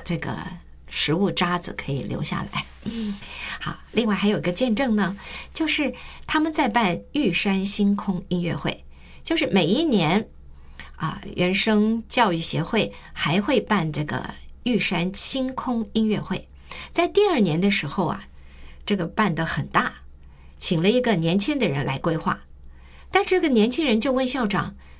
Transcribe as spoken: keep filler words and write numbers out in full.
这个食物渣子可以留下来。好，另外还有个见证呢，就是他们在办玉山星空音乐会，就是每一年啊，原生教育协会还会办这个玉山星空音乐会。在第二年的时候啊，这个办得很大，请了一个年轻的人来规划。但这个年轻人就问校长，